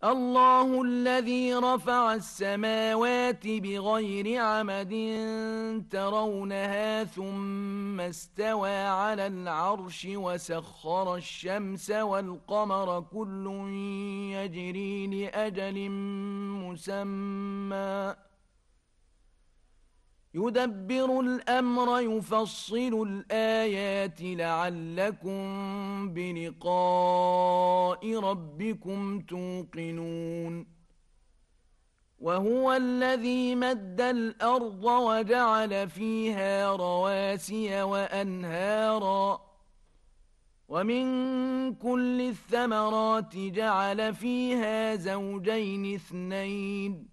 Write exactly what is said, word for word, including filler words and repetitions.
الله الذي رفع السماوات بغير عمد ترونها ثم استوى على العرش وسخر الشمس والقمر كل يجري لأجل مسمى يدبر الأمر يفصل الآيات لعلكم بلقاء ربكم توقنون وهو الذي مد الأرض وجعل فيها رواسي وأنهارا ومن كل الثمرات جعل فيها زوجين اثنين